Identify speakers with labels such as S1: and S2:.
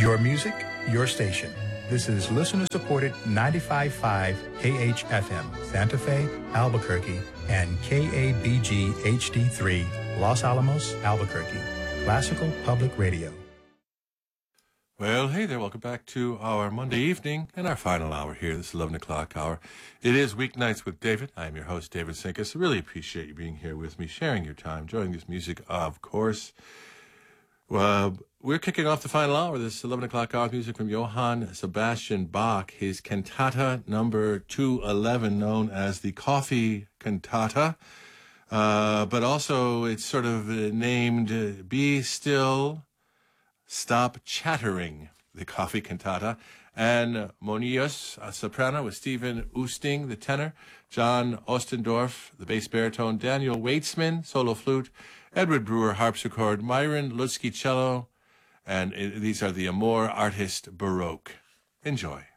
S1: Your music, your station. This is listener-supported 95.5 KHFM, Santa Fe, Albuquerque, and KABG HD3, Los Alamos, Albuquerque. Classical Public Radio.
S2: Well, hey there. Welcome back to our Monday evening and our final hour here, this 11 o'clock hour. It is Weeknights with David. I am your host, David Sinkus. I really appreciate you being here with me, sharing your time, enjoying this music, of course. We're kicking off the final hour, this 11 o'clock hour music from Johann Sebastian Bach, his cantata number 211, known as the Coffee Cantata. But also it's sort of named Be Still, Stop Chattering, the Coffee Cantata. And Monius, a soprano, with Stephen Oosting, the tenor, John Ostendorf, the bass baritone, Daniel Weitzman, solo flute, Edward Brewer, harpsichord, Myron Lutsky, cello, and these are the Amor Artist Baroque. Enjoy.